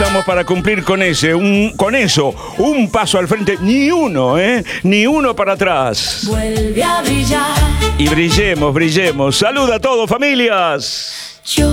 estamos para cumplir con eso, un paso al frente, ni uno, ni uno para atrás. Vuelve a brillar. Y brillemos. Saluda a todos, familias.